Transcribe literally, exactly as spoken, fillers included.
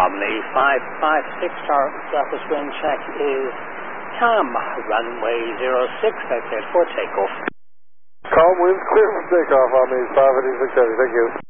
Omni five five six, start surface wind check is calm. Runway zero six, that's it for takeoff. Calm winds clear for takeoff, Omni five eighty-six heavy, thank you.